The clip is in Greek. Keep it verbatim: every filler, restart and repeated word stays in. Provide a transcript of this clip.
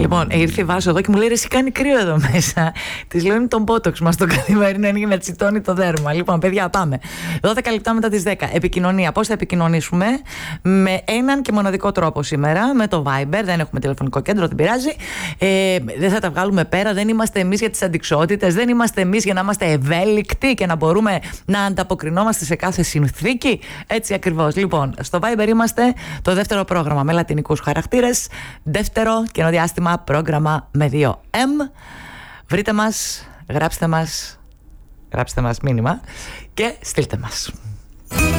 Λοιπόν, ήρθε η Βάσο εδώ και μου λέει: ρε, εσύ κάνει κρύο εδώ μέσα. Τη λέω: είναι τον Botox μας το καθημερινό, είναι για να τσιτώνει το δέρμα. Λοιπόν, παιδιά, πάμε. δώδεκα λεπτά μετά τις δέκα. Επικοινωνία. Πώς θα επικοινωνήσουμε? Με έναν και μοναδικό τρόπο σήμερα, με το Viber. Δεν έχουμε τηλεφωνικό κέντρο, δεν πειράζει. Ε, δεν θα τα βγάλουμε πέρα. Δεν είμαστε εμείς για τις αντιξότητες. Δεν είμαστε εμείς για να είμαστε ευέλικτοι και να μπορούμε να ανταποκρινόμαστε σε κάθε συνθήκη. Έτσι ακριβώς. Λοιπόν, στο Viber είμαστε το δεύτερο πρόγραμμα με λατινικούς χαρακτήρες. Δεύτερο καινοδιάστημα πρόγραμμα με δύο M. Βρείτε μας, γράψτε μας, γράψτε μας μήνυμα και στείλτε μας.